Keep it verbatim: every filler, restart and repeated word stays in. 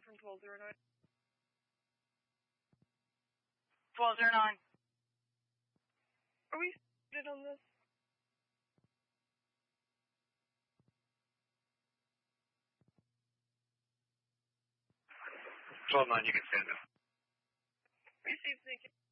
from twelve zero nine. twelve zero nine. Are we started on this? twelve nine, you can stand up. Received, thank you.